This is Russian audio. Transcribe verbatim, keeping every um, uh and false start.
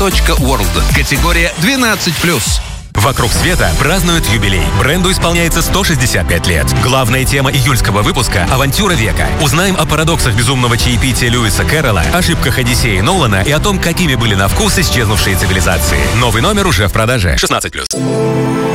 .world. Категория двенадцать плюс. «Вокруг света» празднует юбилей. Бренду исполняется сто шестьдесят пять лет. Главная тема июльского выпуска – «Авантюра века». Узнаем о парадоксах безумного чаепития Льюиса Кэрролла, ошибках Одиссеи Нолана и о том, какими были на вкус исчезнувшие цивилизации. Новый номер уже в продаже. шестнадцать плюс.